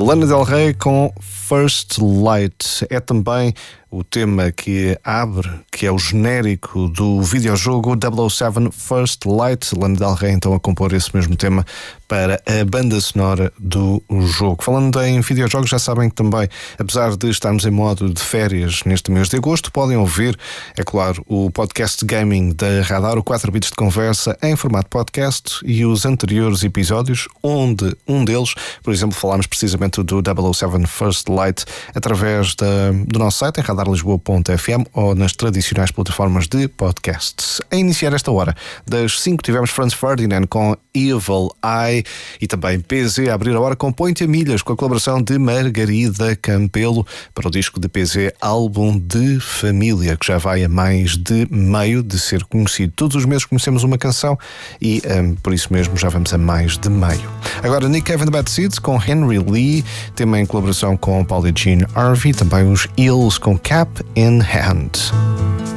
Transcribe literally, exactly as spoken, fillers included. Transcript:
Lana Del Rey com First Light. É também o tema que abre, que é o genérico do videojogo double oh seven First Light. Lana Del Rey então a compor esse mesmo tema para a banda sonora do jogo. Falando em videojogos, já sabem que também, apesar de estarmos em modo de férias neste mês de agosto, podem ouvir, é claro, o podcast gaming da Radar, o quatro bits de conversa em formato podcast, e os anteriores episódios, onde um deles, por exemplo, falámos precisamente do double oh seven First Light através da, do nosso site em radar lisboa ponto f m ou nas tradicionais plataformas de podcasts. A iniciar esta hora, das cinco tivemos Franz Ferdinand com Evil Eye e também P Z a abrir a hora com Ponte a Milhas, com a colaboração de Margarida Campelo para o disco de P Z Álbum de Família, que já vai a mais de meio de ser conhecido. Todos os meses conhecemos uma canção e um, por isso mesmo já vamos a mais de meio. Agora Nick Cave and the Bad Seeds com Henry Lee, também em colaboração com Paulie Jean Harvey, também os Eels com Cap in Hand.